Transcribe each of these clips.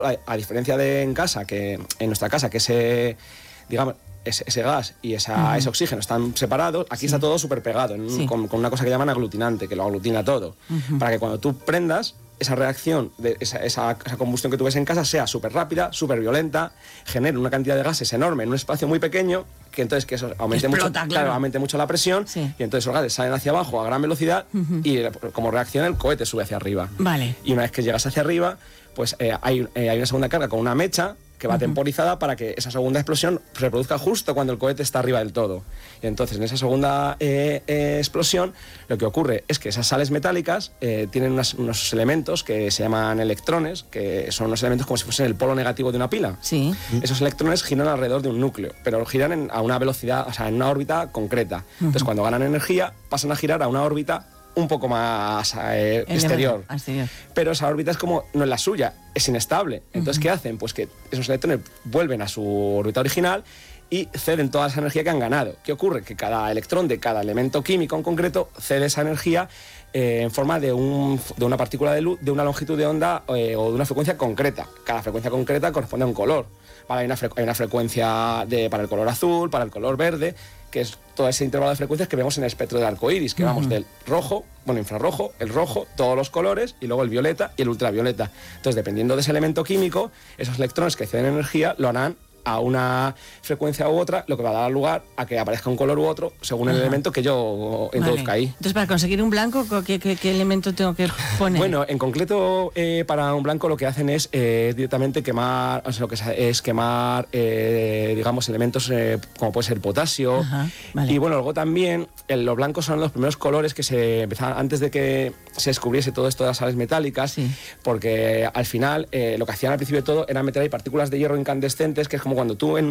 A diferencia de en casa, que en nuestra casa, que digamos, ese gas y ese oxígeno están separados, aquí está todo súper pegado, con una cosa que llaman aglutinante, que lo aglutina todo, para que cuando tú prendas, esa reacción, esa combustión que tú ves en casa sea súper rápida, súper violenta, genere una cantidad de gases enorme en un espacio muy pequeño, que entonces que eso aumente, aumente mucho la presión, y entonces los gases salen hacia abajo a gran velocidad y como reacción el cohete sube hacia arriba. Vale. Y una vez que llegas hacia arriba, pues hay una segunda carga con una mecha que va temporizada para que esa segunda explosión se produzca justo cuando el cohete está arriba del todo. Y entonces, en esa segunda explosión, lo que ocurre es que esas sales metálicas tienen unos elementos que se llaman electrones, que son unos elementos como si fuesen el polo negativo de una pila. Sí. Esos electrones giran alrededor de un núcleo, pero giran a una velocidad, o sea, en una órbita concreta. Entonces, cuando ganan energía, pasan a girar a una órbita un poco más exterior. Pero esa órbita no es la suya, es inestable. Entonces, ¿qué hacen? Pues que esos electrones vuelven a su órbita original y ceden toda esa energía que han ganado. ¿Qué ocurre? Que cada electrón de cada elemento químico en concreto cede esa energía en forma de una partícula de luz, de una longitud de onda o de una frecuencia concreta. Cada frecuencia concreta corresponde a un color. Hay una frecuencia para el color azul, para el color verde, que es todo ese intervalo de frecuencias que vemos en el espectro del arco iris, que vamos del rojo, infrarrojo, el rojo, todos los colores, y luego el violeta y el ultravioleta. Entonces, dependiendo de ese elemento químico, esos electrones que ceden energía lo harán a una frecuencia u otra, lo que va a dar lugar a que aparezca un color u otro según el elemento que yo introduzca ahí. Entonces, para conseguir un blanco, ¿qué elemento tengo que poner? Bueno, en concreto, para un blanco lo que hacen es directamente quemar, o sea, quemar, digamos, elementos como puede ser potasio. Y bueno, luego también los blancos son los primeros colores que se empezaban antes de que se descubriese todo esto de las sales metálicas, porque al final lo que hacían al principio de todo era meter ahí partículas de hierro incandescentes, que es como cuando tú en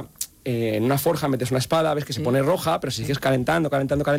una forja metes una espada, ves que se pone roja, pero si sigues calentando,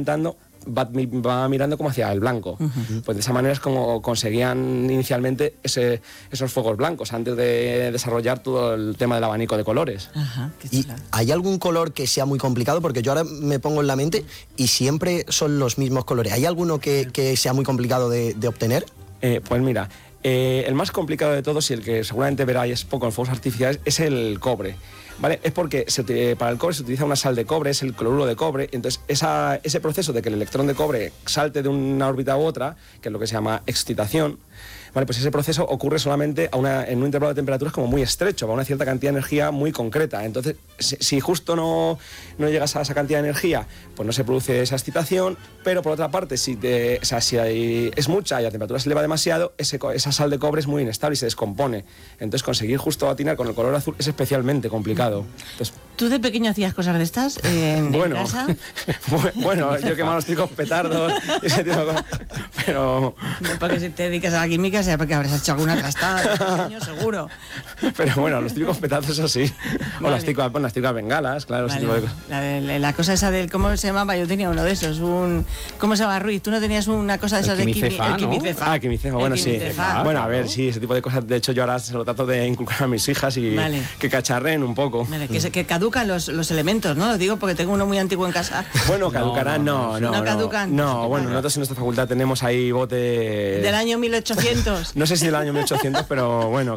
va mirando como hacia el blanco. Pues de esa manera es como conseguían inicialmente esos fuegos blancos, antes de desarrollar todo el tema del abanico de colores. ¿Y hay algún color que sea muy complicado? Porque yo ahora me pongo en la mente y siempre son los mismos colores. ¿Hay alguno que sea muy complicado de obtener? Pues mira, el más complicado de todos, y el que seguramente veráis poco en fuegos artificiales, es el cobre. ¿Vale? Es porque para el cobre se utiliza una sal de cobre, es el cloruro de cobre, y entonces ese proceso de que el electrón de cobre salte de una órbita u otra, que es lo que se llama excitación, ¿vale? Pues ese proceso ocurre solamente en un intervalo de temperaturas como muy estrecho, a una cierta cantidad de energía muy concreta. Entonces, si justo no llegas a esa cantidad de energía, pues no se produce esa excitación, pero por otra parte, si es mucha y la temperatura se eleva demasiado, esa sal de cobre es muy inestable y se descompone. Entonces, conseguir justo atinar con el color azul es especialmente complicado. Entonces, ¿tú de pequeño hacías cosas de estas en casa? Bueno, yo quemaba los típicos petardos y ese tipo de cosas, pero... No, porque si te dedicas a la química, sea porque habrás hecho alguna trastada, seguro. Pero bueno, los típicos petardos, eso sí. O las típicas bengalas, claro. Ese tipo de cosas. La cosa esa del... ¿Cómo se llamaba? Yo tenía uno de esos. ¿Cómo se llama, Ruiz? ¿Tú no tenías una cosa de esas de quimicefa? Quimicefa, bueno, sí. Bueno, a ver, sí, ese tipo de cosas. De hecho, yo ahora se lo trato de inculcar a mis hijas y que cacharreen un poco. Vale, que caducan los elementos, ¿no? Lo digo porque tengo uno muy antiguo en casa. Bueno, caducarán, no caducan. No, bueno, nosotros en nuestra facultad tenemos ahí bote... Del año 1800. No sé si del año 1800, pero bueno,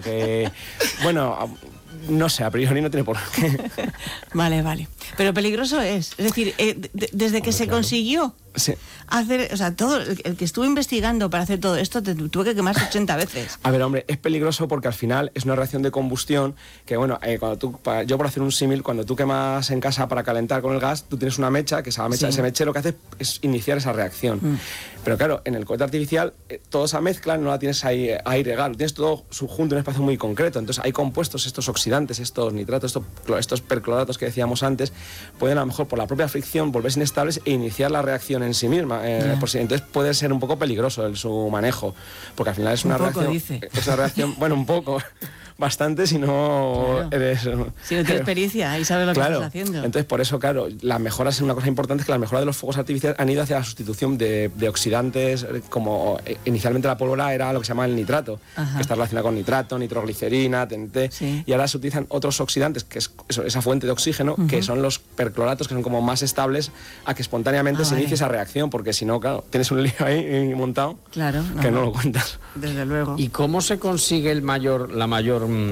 no sé, a priori no tiene por qué. Vale. Pero peligroso es. Es decir, desde que se consiguió hacer, o sea, todo el que estuvo investigando para hacer todo esto tuvo que quemarse 80 veces. A ver, hombre, es peligroso porque al final es una reacción de combustión que, bueno, yo por hacer un símil, cuando tú quemas en casa para calentar con el gas, tú tienes una mecha, que esa mecha, ese mechero lo que hace es iniciar esa reacción. Pero claro, en el cohete artificial, toda esa mezcla no la tienes ahí a aire gas, lo tienes todo junto en un espacio muy concreto. Entonces hay compuestos, estos oxidantes, estos nitratos, estos percloratos que decíamos antes, pueden a lo mejor por la propia fricción volverse inestables e iniciar la reacción en sí misma. Entonces puede ser un poco peligroso su manejo, porque al final es una reacción, bueno, un poco, bastante, si no eres... Si no tienes experiencia y sabes lo que estás haciendo. Entonces, por eso, claro, las mejoras, una cosa importante es que las mejoras de los fuegos artificiales han ido hacia la sustitución de oxidantes, como inicialmente la pólvora era lo que se llama el nitrato, que está relacionado con nitrato, nitroglicerina, TNT, y ahora se utilizan otros oxidantes, que es esa fuente de oxígeno, que son los percloratos, que son como más estables a que espontáneamente se inicie esa reacción, porque si no, claro, tienes un lío ahí montado que no lo cuentas. Desde luego. ¿Y cómo se consigue la mayor